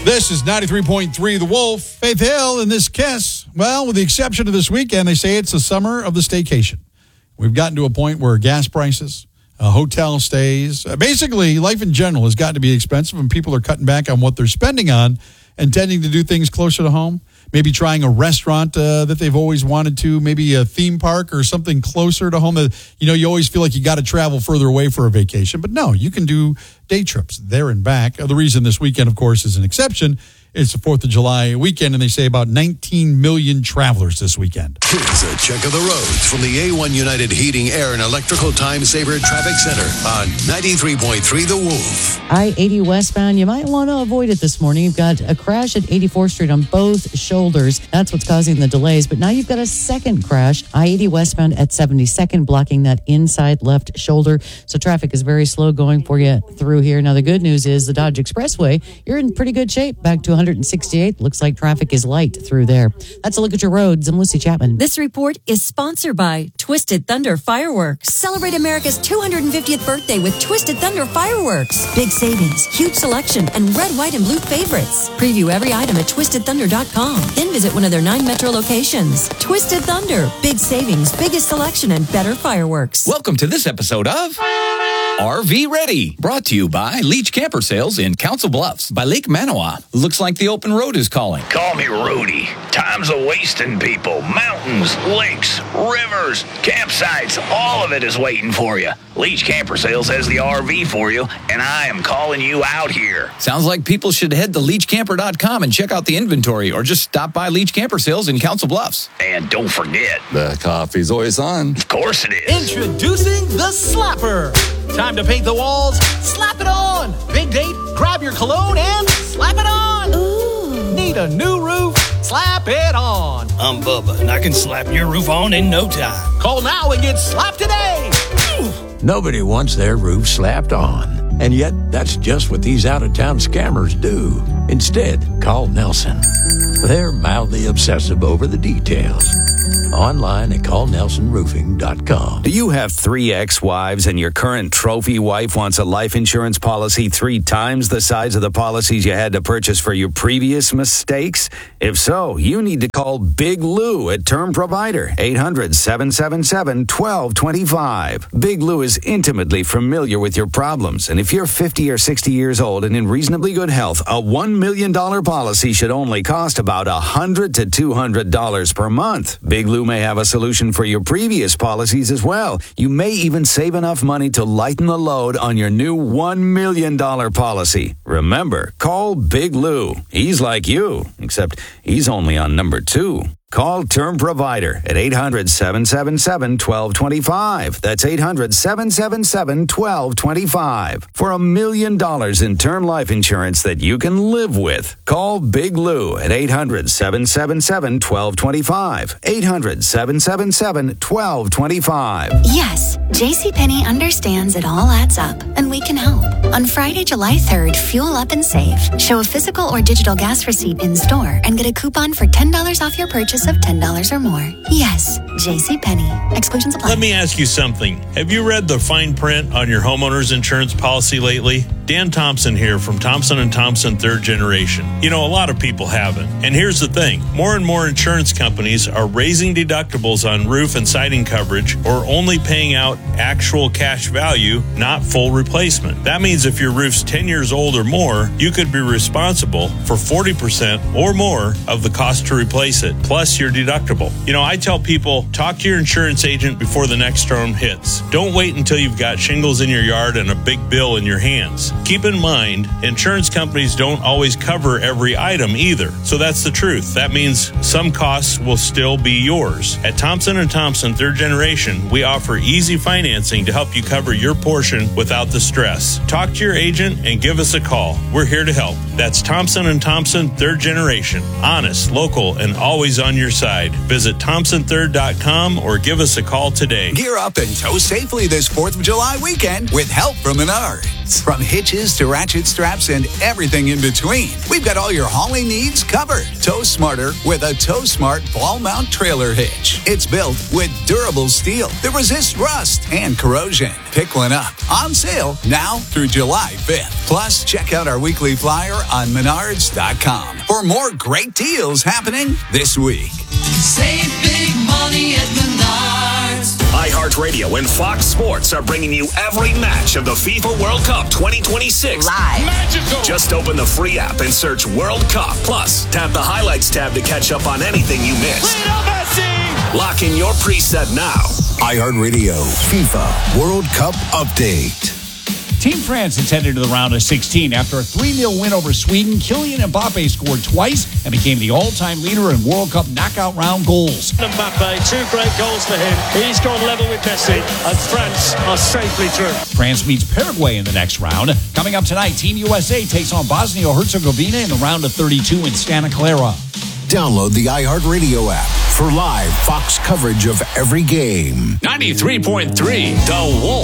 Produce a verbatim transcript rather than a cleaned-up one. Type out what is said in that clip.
This is ninety-three point three The Wolf. Faith Hill in this kiss. Well, with the exception of this weekend, they say it's the summer of the staycation. We've gotten to a point where gas prices, uh, hotel stays, uh, basically life in general has gotten to be expensive, and people are cutting back on what they're spending on and tending to do things closer to home. Maybe trying a restaurant uh, that they've always wanted to, maybe a theme park or something closer to home. That, you know, you always feel like you got to travel further away for a vacation. But no, you can do day trips there and back. Uh, the reason this weekend, of course, is an exception. It's the fourth of July weekend, and they say about nineteen million travelers this weekend. Here's a check of the roads from the A one United Heating, Air, and Electrical Time Saver Traffic Center on ninety-three point three The Wolf. I eighty westbound, you might want to avoid it this morning. You've got a crash at eighty-fourth Street on both shoulders. That's what's causing the delays. But now you've got a second crash, I eighty westbound at seventy-second, blocking that inside left shoulder. So traffic is very slow going for you through here. Now, the good news is the Dodge Expressway, you're in pretty good shape. Back to one sixty-eight. Looks like traffic is light through there. That's a look at your roads. I'm Lucy Chapman. This report is sponsored by Twisted Thunder Fireworks. Celebrate America's two hundred fiftieth birthday with Twisted Thunder Fireworks. Big savings, huge selection, and red, white, and blue favorites. Preview every item at twisted thunder dot com. Then visit one of their nine metro locations. Twisted Thunder. Big savings, biggest selection, and better fireworks. Welcome to this episode of R V Ready, brought to you by Leach Camper Sales in Council Bluffs by Lake Manawa. Looks like the open road is calling. Call me Rudy. Time's a wasting, people. Mountains, lakes, rivers, campsites, all of it is waiting for you. Leach Camper Sales has the R V for you, and I am calling you out here. Sounds like people should head to leach camper dot com and check out the inventory, or just stop by Leach Camper Sales in Council Bluffs. And don't forget, the coffee's always on. Of course it is. Introducing the Slapper. Time to paint the walls. Slap it on. Big date. Grab your cologne and slap it on. Ooh. Need a new roof? Slap it on. I'm Bubba, and I can slap your roof on in no time. Call now and get slapped today. Nobody wants their roof slapped on. And yet, that's just what these out-of-town scammers do. Instead, call Nelson. They're mildly obsessive over the details. Online at call nelson roofing dot com. Do you have three ex-wives and your current trophy wife wants a life insurance policy three times the size of the policies you had to purchase for your previous mistakes? If so, you need to call Big Lou at Term Provider, eight hundred, seven seven seven, one two two five. Big Lou is intimately familiar with your problems, and if you're fifty or sixty years old and in reasonably good health, a one million dollars policy should only cost about one hundred to two hundred dollars per month. Big Lou may have a solution for your previous policies as well. You may even save enough money to lighten the load on your new one million dollars policy. Remember, call Big Lou. He's like you, except he's only on number two. Call Term Provider at eight hundred, seven seven seven, one two two five. That's eight hundred, seven seven seven, one two two five. For a million dollars in term life insurance that you can live with. Call Big Lou at eight hundred, seven seven seven, one two two five. eight hundred, seven seven seven, one two two five. Yes, JCPenney understands it all adds up, and we can help. On Friday, July third, fuel up and save. Show a physical or digital gas receipt in store and get a coupon for ten dollars off your purchase of ten dollars or more. Yes, JCPenney. Exclusions apply. Let me ask you something. Have you read the fine print on your homeowner's insurance policy lately? Dan Thompson here from Thompson and Thompson Third Generation. You know, a lot of people haven't. And here's the thing. More and more insurance companies are raising deductibles on roof and siding coverage or only paying out actual cash value, not full replacement. That means if your roof's ten years old or more, you could be responsible for forty percent or more of the cost to replace it, plus your deductible. You know, I tell people, talk to your insurance agent before the next storm hits. Don't wait until you've got shingles in your yard and a big bill in your hands. Keep in mind, insurance companies don't always cover every item either. So that's the truth. That means some costs will still be yours. At Thompson and Thompson Third Generation, we offer easy financing to help you cover your portion without the stress. Talk to your agent and give us a call. We're here to help. That's Thompson and Thompson Third Generation. Honest, local, and always on your side. Visit thompson third dot com or give us a call today. Gear up and tow safely this fourth of July weekend with help from Menards. From hitch hitches to ratchet straps and everything in between, we've got all your hauling needs covered. Tow smarter with a Tow Smart ball mount trailer hitch. It's built with durable steel that resists rust and corrosion. Pick one up. On sale now through July fifth. Plus, check out our weekly flyer on menards dot com for more great deals happening this week. Save big money at Menards. iHeartRadio and Fox Sports are bringing you every match of the FIFA World Cup twenty twenty-six. Live. Magical. Just open the free app and search World Cup. Plus, tap the highlights tab to catch up on anything you missed. Lock in your preset now. iHeartRadio FIFA World Cup Update. Team France is headed to the round of sixteen. After a three nil win over Sweden, Kylian Mbappe scored twice and became the all-time leader in World Cup knockout round goals. Mbappe, two great goals for him. He's gone level with Messi, and France are safely through. France meets Paraguay in the next round. Coming up tonight, Team U S A takes on Bosnia-Herzegovina in the round of thirty-two in Santa Clara. Download the iHeartRadio app for live Fox coverage of every game. ninety-three point three The Wolf.